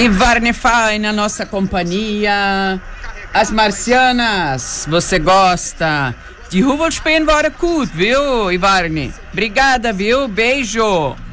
Ivarne Fai na nossa companhia. As marcianas, você gosta? Die Huvelspeen waren gut, viu, Ivarne? Obrigada, viu? Beijo.